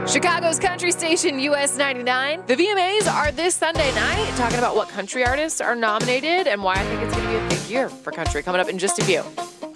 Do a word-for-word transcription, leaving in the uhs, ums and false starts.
Chicago's country station U S ninety-nine. The V M As are this Sunday night, talking about what country artists are nominated and why I think it's going to be a big year for country. Coming up in just a few.